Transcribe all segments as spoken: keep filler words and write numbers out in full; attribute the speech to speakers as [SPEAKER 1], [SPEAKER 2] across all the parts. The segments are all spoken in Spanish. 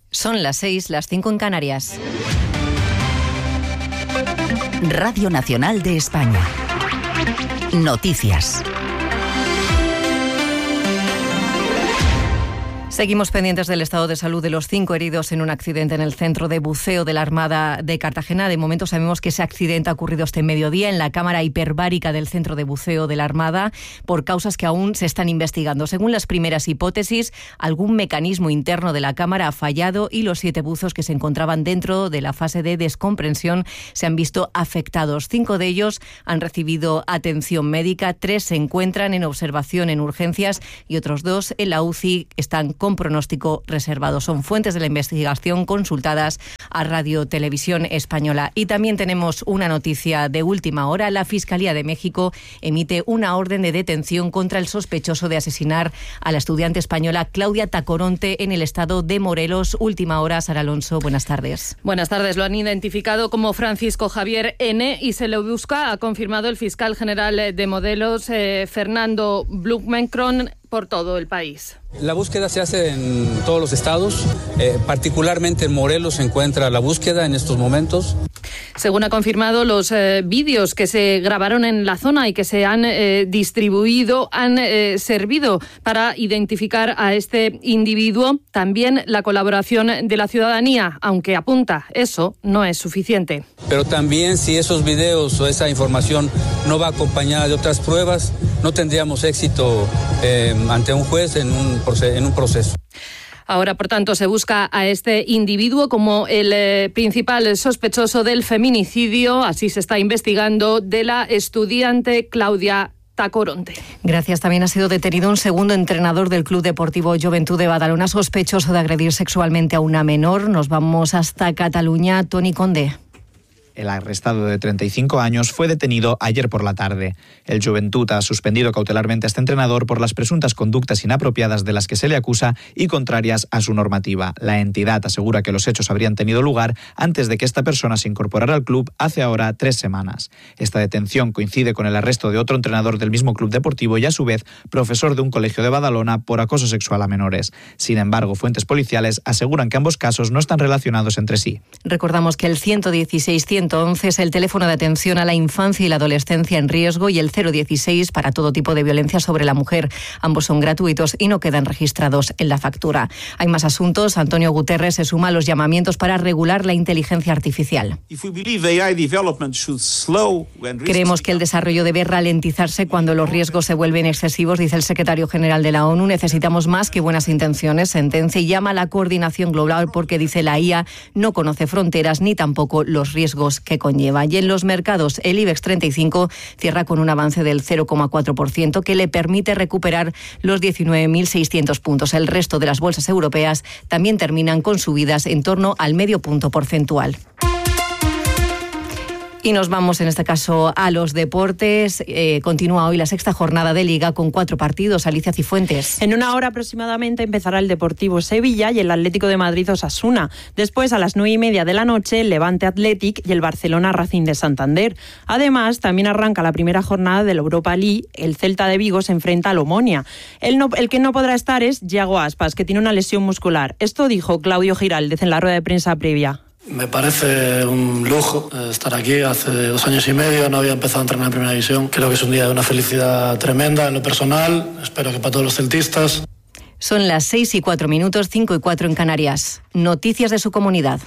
[SPEAKER 1] Son las seis, las cinco en Canarias.
[SPEAKER 2] Radio Nacional de España. Noticias.
[SPEAKER 1] Seguimos pendientes del estado de salud de los cinco heridos en un accidente en el centro de buceo de la Armada de Cartagena. De momento sabemos que ese accidente ha ocurrido este mediodía en la cámara hiperbárica del centro de buceo de la Armada por causas que aún se están investigando. Según las primeras hipótesis, algún mecanismo interno de la cámara ha fallado y los siete buzos que se encontraban dentro de la fase de descompresión se han visto afectados. Cinco de ellos han recibido atención médica, tres se encuentran en observación en urgencias y otros dos en la U C I están con pronóstico reservado. Son fuentes de la investigación consultadas a Radio Televisión Española. Y también tenemos una noticia de última hora. La Fiscalía de México emite una orden de detención contra el sospechoso de asesinar a la estudiante española Claudia Tacoronte en el estado de Morelos. Última hora, Sara Alonso, buenas tardes.
[SPEAKER 3] Buenas tardes. Lo han identificado como Francisco Javier N. y se le busca, ha confirmado el fiscal general de Morelos, eh, Fernando Blumenkron, por todo el país.
[SPEAKER 4] La búsqueda se hace en todos los estados, eh, particularmente en Morelos se encuentra la búsqueda en estos momentos.
[SPEAKER 3] Según ha confirmado, los eh, vídeos que se grabaron en la zona y que se han eh, distribuido han eh, servido para identificar a este individuo. También la colaboración de la ciudadanía, aunque apunta, eso no es suficiente.
[SPEAKER 4] Pero también si esos videos o esa información no va acompañada de otras pruebas, no tendríamos éxito eh, ante un juez en un, en un proceso.
[SPEAKER 3] Ahora, por tanto, se busca a este individuo como el eh, principal sospechoso del feminicidio, así se está investigando, de la estudiante Claudia Tacoronte.
[SPEAKER 1] Gracias. También ha sido detenido un segundo entrenador del Club Deportivo Joventut de Badalona, sospechoso de agredir sexualmente a una menor. Nos vamos hasta Cataluña. Toni Condé.
[SPEAKER 5] El arrestado de treinta y cinco años fue detenido ayer por la tarde. El Joventut ha suspendido cautelarmente a este entrenador por las presuntas conductas inapropiadas de las que se le acusa y contrarias a su normativa. La entidad asegura que los hechos habrían tenido lugar antes de que esta persona se incorporara al club hace ahora tres semanas. Esta detención coincide con el arresto de otro entrenador del mismo club deportivo y a su vez profesor de un colegio de Badalona por acoso sexual a menores. Sin embargo, fuentes policiales aseguran que ambos casos no están relacionados entre sí.
[SPEAKER 1] Recordamos que el ciento dieciséis ciento once es el teléfono de atención a la infancia y la adolescencia en riesgo y el cero dieciséis para todo tipo de violencia sobre la mujer. Ambos son gratuitos y no quedan registrados en la factura. Hay más asuntos. Antonio Guterres se suma a los llamamientos para regular la inteligencia artificial. Creemos que el desarrollo debe ralentizarse cuando los riesgos se vuelven excesivos, dice el secretario general de la ONU. Necesitamos más que buenas intenciones, sentencia, y llama a la coordinación global porque, dice, la I A no conoce fronteras ni tampoco los riesgos que conlleva. Y en los mercados, el IBEX treinta y cinco cierra con un avance del cero coma cuatro por ciento que le permite recuperar los diecinueve mil seiscientos puntos. El resto de las bolsas europeas también terminan con subidas en torno al medio punto porcentual. Y nos vamos en este caso a los deportes. Eh, continúa hoy la sexta jornada de Liga con cuatro partidos. Alicia Cifuentes.
[SPEAKER 6] En una hora aproximadamente empezará el Deportivo Sevilla y el Atlético de Madrid Osasuna. Después, a las nueve y media de la noche, el Levante Athletic y el Barcelona Racing de Santander. Además, también arranca la primera jornada de la Europa League. El Celta de Vigo se enfrenta al Omonia. El, no, el que no podrá estar es Yago Aspas, que tiene una lesión muscular. Esto dijo Claudio Giraldez en la rueda de prensa previa.
[SPEAKER 7] Me parece un lujo estar aquí. Hace dos años y medio no había empezado a entrenar en Primera División. Creo que es un día de una felicidad tremenda en lo personal. Espero que para todos los celtistas.
[SPEAKER 1] Son las seis y cuatro minutos, cinco y cuatro en Canarias. Noticias de su comunidad.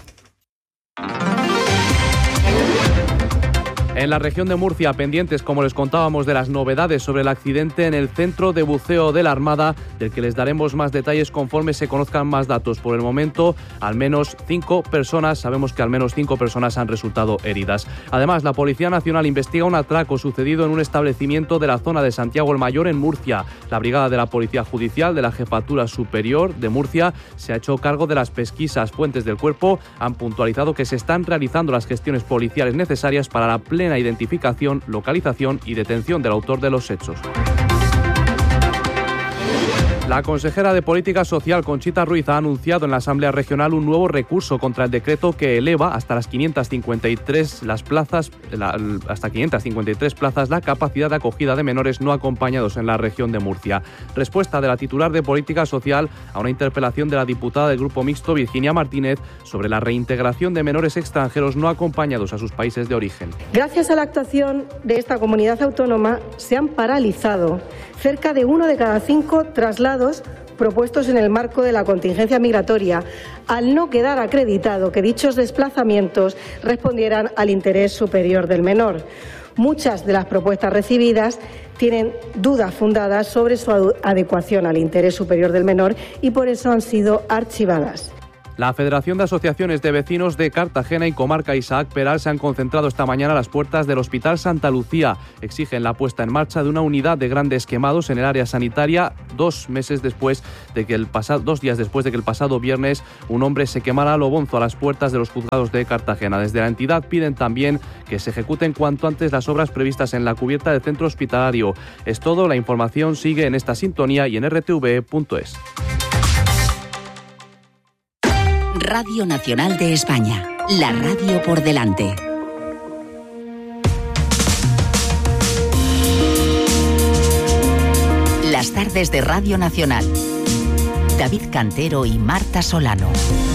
[SPEAKER 8] En la región de Murcia, pendientes, como les contábamos, de las novedades sobre el accidente en el centro de buceo de la Armada, del que les daremos más detalles conforme se conozcan más datos. Por el momento, al menos cinco personas, sabemos que al menos cinco personas han resultado heridas. Además, la Policía Nacional investiga un atraco sucedido en un establecimiento de la zona de Santiago el Mayor, en Murcia. La Brigada de la Policía Judicial de la Jefatura Superior de Murcia se ha hecho cargo de las pesquisas. Fuentes del cuerpo han puntualizado que se están realizando las gestiones policiales necesarias para la plena identificación, localización y detención del autor de los hechos. La consejera de Política Social, Conchita Ruiz, ha anunciado en la Asamblea Regional un nuevo recurso contra el decreto que eleva hasta las quinientas cincuenta y tres las plazas, la, hasta quinientas cincuenta y tres plazas la capacidad de acogida de menores no acompañados en la región de Murcia. Respuesta de la titular de Política Social a una interpelación de la diputada del Grupo Mixto, Virginia Martínez, sobre la reintegración de menores extranjeros no acompañados a sus países de origen.
[SPEAKER 9] Gracias a la actuación de esta comunidad autónoma se han paralizado cerca de uno de cada cinco traslados propuestos en el marco de la contingencia migratoria, al no quedar acreditado que dichos desplazamientos respondieran al interés superior del menor. Muchas de las propuestas recibidas tienen dudas fundadas sobre su adecuación al interés superior del menor y por eso han sido archivadas.
[SPEAKER 8] La Federación de Asociaciones de Vecinos de Cartagena y Comarca Isaac Peral se han concentrado esta mañana a las puertas del Hospital Santa Lucía. Exigen la puesta en marcha de una unidad de grandes quemados en el área sanitaria dos meses después de que el pasado, dos días después de que el pasado viernes un hombre se quemara a lo bonzo a las puertas de los juzgados de Cartagena. Desde la entidad piden también que se ejecuten cuanto antes las obras previstas en la cubierta del centro hospitalario. Es todo, la información sigue en esta sintonía y en r t v punto es.
[SPEAKER 2] Radio Nacional de España, la radio por delante. Las tardes de Radio Nacional. David Cantero y Marta Solano.